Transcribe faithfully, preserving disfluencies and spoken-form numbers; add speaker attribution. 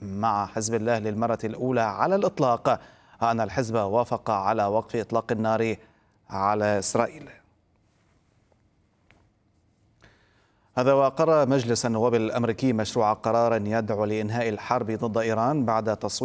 Speaker 1: مع حزب الله للمرة الأولى على الإطلاق أن الحزب وافق على وقف إطلاق النار على إسرائيل. هذا وأقر مجلس النواب الأمريكي مشروع قرار يدعو لإنهاء الحرب ضد إيران بعد تصويت